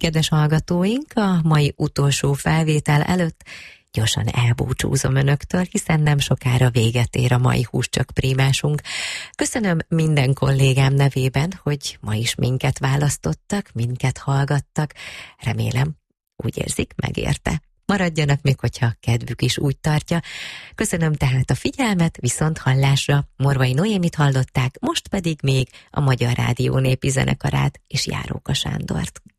kedves hallgatóink, a mai utolsó felvétel előtt gyorsan elbúcsúzom önöktől, hiszen nem sokára véget ér a mai Húscsak prímásunk. Köszönöm minden kollégám nevében, hogy ma is minket választottak, minket hallgattak. Remélem, úgy érzik, megérte. Maradjanak még, hogyha kedvük is úgy tartja. Köszönöm tehát a figyelmet, viszont hallásra. Morvai Noémit hallották, most pedig még a Magyar Rádió népi zenekarát és Járóka Sándort.